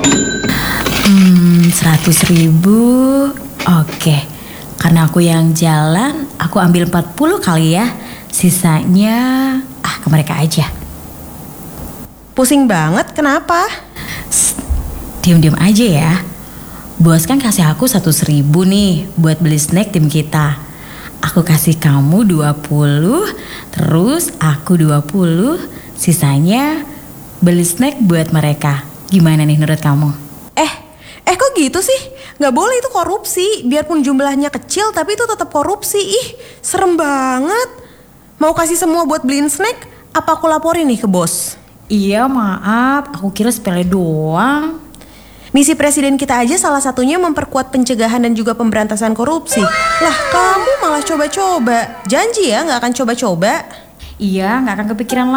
100.000. Oke, karena aku yang jalan, aku ambil 40 kali ya. Sisanya ke mereka aja. Pusing banget, kenapa? Diam-diam aja ya. Bos kan kasih aku 100.000 nih buat beli snack tim kita. Aku kasih kamu 20, terus aku 20, sisanya beli snack buat mereka. Gimana nih menurut kamu? Kok gitu sih? Gak boleh, itu korupsi. Biarpun jumlahnya kecil, tapi itu tetap korupsi. Ih, serem banget. Mau kasih semua buat beliin snack? Apa aku laporin nih ke bos? Iya maaf, aku kira sepele doang. Misi presiden kita aja salah satunya memperkuat pencegahan dan juga pemberantasan korupsi. Lah, kamu malah coba-coba. Janji ya gak akan coba-coba. Iya, gak akan kepikiran